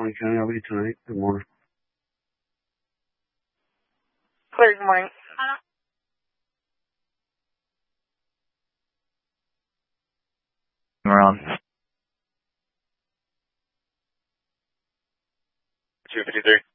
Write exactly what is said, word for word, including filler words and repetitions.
County County, how are you tonight? Good morning. Good morning. We're on. two fifty-three.